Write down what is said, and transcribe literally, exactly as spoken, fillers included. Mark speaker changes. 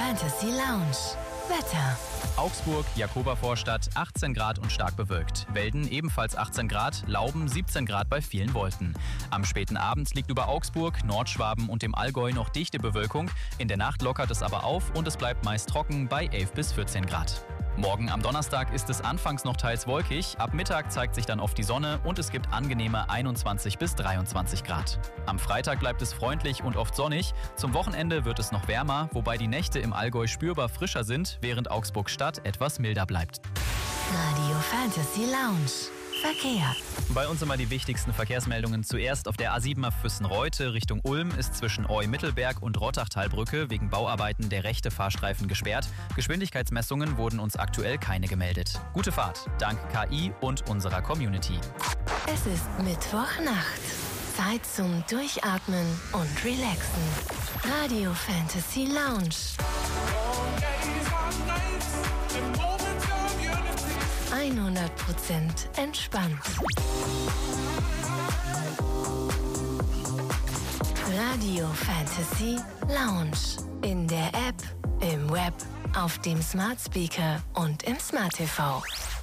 Speaker 1: Fantasy Lounge. Wetter.
Speaker 2: Augsburg, Jakobervorstadt, achtzehn Grad und stark bewölkt. Welden ebenfalls achtzehn Grad, Lauben siebzehn Grad bei vielen Wolken. Am späten Abend liegt über Augsburg, Nordschwaben und dem Allgäu noch dichte Bewölkung. In der Nacht lockert es aber auf und es bleibt meist trocken bei elf bis vierzehn Grad. Morgen am Donnerstag ist es anfangs noch teils wolkig, ab Mittag zeigt sich dann oft die Sonne und es gibt angenehme einundzwanzig bis dreiundzwanzig Grad. Am Freitag bleibt es freundlich und oft sonnig, zum Wochenende wird es noch wärmer, wobei die Nächte im Allgäu spürbar frischer sind, während Augsburg Stadt etwas milder bleibt.
Speaker 1: Radio Fantasy Lounge. Verkehr.
Speaker 2: Bei uns immer die wichtigsten Verkehrsmeldungen. Zuerst auf der A sieben auf Füssen-Reute Richtung Ulm ist zwischen Eu-Mittelberg und Rottachtalbrücke wegen Bauarbeiten der rechte Fahrstreifen gesperrt. Geschwindigkeitsmessungen wurden uns aktuell keine gemeldet. Gute Fahrt, dank K I und unserer Community.
Speaker 1: Es ist Mittwochnacht. Zeit zum Durchatmen und Relaxen. Radio Fantasy Lounge. hundert Prozent entspannt. Radio Fantasy Lounge. In der App, im Web, auf dem Smart Speaker und im Smart T V.